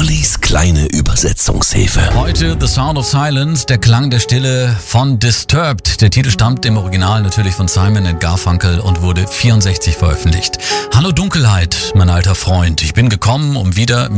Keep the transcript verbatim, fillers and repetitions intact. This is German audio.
Ollis kleine Übersetzungshilfe. Heute The Sound of Silence, der Klang der Stille von Disturbed. Der Titel stammt im Original natürlich von Simon and Garfunkel und wurde vierundsechzig veröffentlicht. Hallo Dunkelheit, mein alter Freund. Ich bin gekommen, um wieder